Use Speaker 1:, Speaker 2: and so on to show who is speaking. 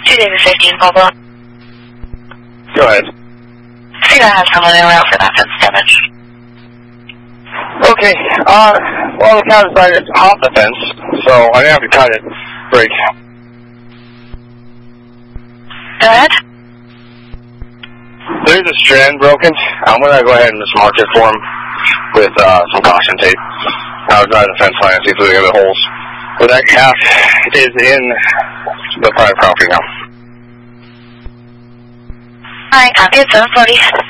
Speaker 1: 2 David 15, Volvo.
Speaker 2: Go ahead.
Speaker 1: I think I have someone in route for that fence damage.
Speaker 2: Okay, well, the car decided to hop the fence, so I didn't have to cut it. Break.
Speaker 1: Go ahead.
Speaker 2: There's a strand broken. I'm going to go ahead and just mark it for him with some caution tape. I'll drive the fence line and see if there's any other holes. But that calf is in the private property now.
Speaker 1: Alright, copy at 740.